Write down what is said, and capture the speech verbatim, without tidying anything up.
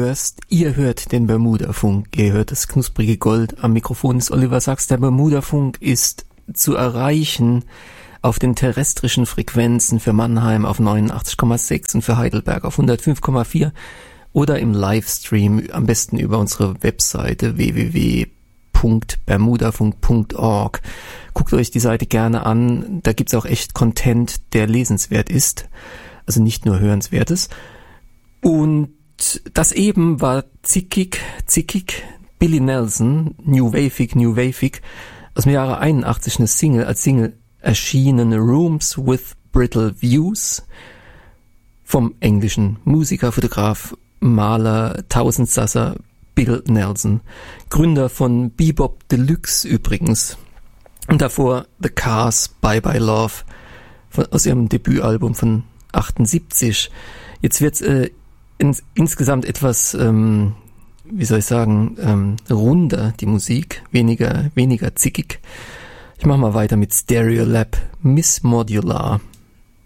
hörst, ihr hört den Bermuda-Funk, ihr hört das knusprige Gold. Am Mikrofon ist Oliver Sachs. Der Bermuda-Funk ist zu erreichen auf den terrestrischen Frequenzen für Mannheim auf neunundachtzig Komma sechs und für Heidelberg auf hundertfünf Komma vier oder im Livestream am besten über unsere Webseite w w w punkt bermudafunk punkt org. Guckt euch die Seite gerne an, da gibt's auch echt Content, der lesenswert ist, also nicht nur hörenswertes. Und das eben war zickig, zickig, Billy Nelson, New Wavig, New Wavig, aus dem Jahre einundachtzig eine Single, als Single erschienen, Rooms with Brittle Views, vom englischen Musiker, Fotograf, Maler, Tausendsasser Bill Nelson, Gründer von Bebop Deluxe übrigens. Und davor The Cars, Bye Bye Love, von, aus ihrem Debütalbum von achtundsiebzig. Jetzt wird's äh, ins, insgesamt etwas, ähm, wie soll ich sagen, ähm, runder, die Musik, weniger, weniger zickig. Ich mach mal weiter mit Stereolab, Miss Modular.